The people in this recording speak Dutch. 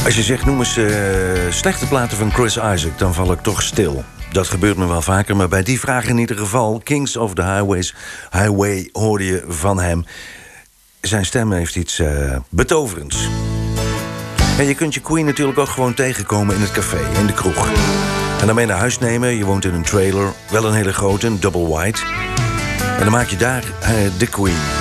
Als je zegt, noem eens slechte platen van Chris Isaak, dan val ik toch stil. Dat gebeurt me wel vaker, maar bij die vraag in ieder geval... Kings of the Highway hoorde je van hem. Zijn stem heeft iets betoverends. En je kunt je Queen natuurlijk ook gewoon tegenkomen in het café, in de kroeg. En dan mee naar huis nemen, je woont in een trailer. Wel een hele grote, een double wide. En dan maak je daar de Queen.